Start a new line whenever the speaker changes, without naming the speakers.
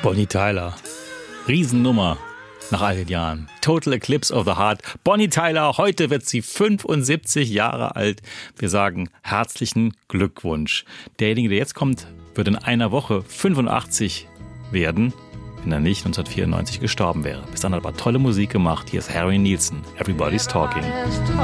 Bonnie Tyler. Riesennummer nach all den Jahren. Total Eclipse of the Heart. Bonnie Tyler, heute wird sie 75 Jahre alt. Wir sagen herzlichen Glückwunsch. Derjenige, der jetzt kommt, wird in einer Woche 85 werden, wenn er nicht 1994 gestorben wäre. Bis dann hat er aber tolle Musik gemacht. Hier ist Harry Nilsson. Everybody's Talking.